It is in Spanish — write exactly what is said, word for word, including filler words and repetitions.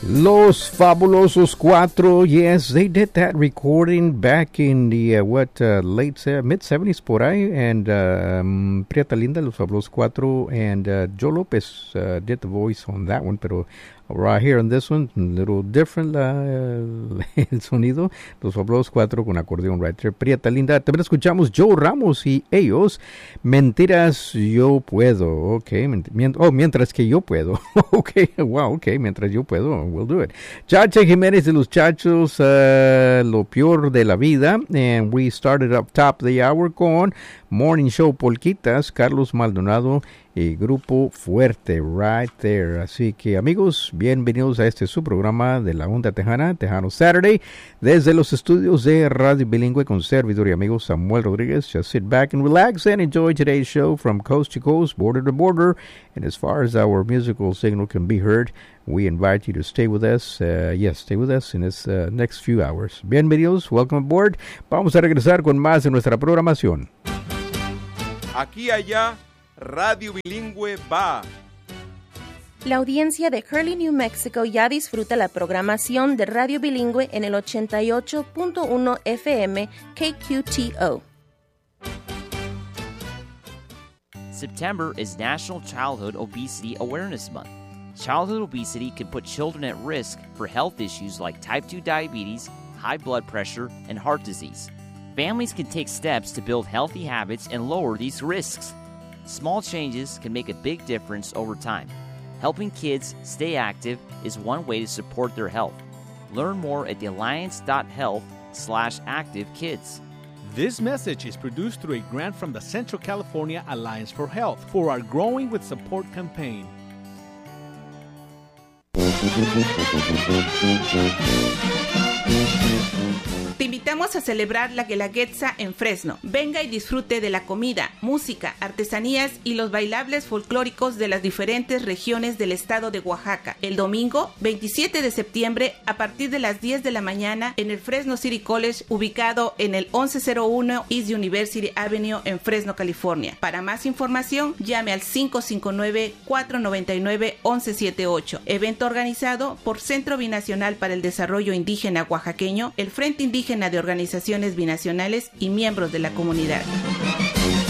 Los Fabulosos Cuatro, yes, they did that recording back in the, uh, what, uh, late, uh, mid-seventies por ahí, and um, Prieta Linda, Los Fabulosos Cuatro, and uh, Joe Lopez uh, did the voice on that one, pero right here on this one, a little different uh, el sonido, Los Fabulosos Cuatro con acordeón right there, Prieta Linda. También escuchamos Joe Ramos y ellos, Mentiras Yo Puedo, ok, mient- oh, Mientras que Yo Puedo, ok, wow, ok, Mientras Yo Puedo, we'll do it. Chacha Jiménez de los Chachos, uh, Lo Peor de la Vida, and we started up top of the hour con Morning Show Polquitas, Carlos Maldonado y Grupo Fuerte, right there. Así que, amigos, bienvenidos a este su programa de la Onda Tejana, Tejano Saturday, desde los estudios de Radio Bilingüe con servidor y amigo Samuel Rodríguez. Just sit back and relax and enjoy today's show from coast to coast, border to border, and as far as our musical signal can be heard, we invite you to stay with us. Uh, yes, stay with us in this uh, next few hours. Bienvenidos, welcome aboard. Vamos a regresar con más de nuestra programación. Aquí y allá, Radio Bilingüe va. La audiencia de Hurley, New Mexico ya disfruta la programación de Radio Bilingüe en el ochenta y ocho punto uno F M K Q T O. September is National Childhood Obesity Awareness Month. Childhood obesity can put children at risk for health issues like type two diabetes, high blood pressure, and heart disease. Families can take steps to build healthy habits and lower these risks. Small changes can make a big difference over time. Helping kids stay active is one way to support their health. Learn more at the alliance dot health slash active kids. This message is produced through a grant from the Central California Alliance for Health for our Growing with Support campaign. Te invitamos a celebrar la Guelaguetza en Fresno. Venga y disfrute de la comida, música, artesanías y los bailables folclóricos de las diferentes regiones del estado de Oaxaca. El domingo, veintisiete de septiembre, a partir de las diez de la mañana, en el Fresno City College, ubicado en el once cero uno East University Avenue en Fresno, California. Para más información, llame al cinco cinco nueve, cuatro nueve nueve, once setenta y ocho. Evento organizado por Centro Binacional para el Desarrollo Indígena Oaxaqueño, el Frente Indígena de Organizaciones Binacionales y miembros de la comunidad.